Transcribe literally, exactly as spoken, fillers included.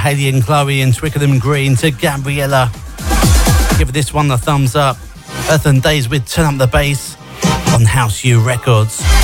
Haley and Chloe and Twickenham Green to Gabriella. Give this one a thumbs up. Earth and Days with Turn Up the Bass on House U Records.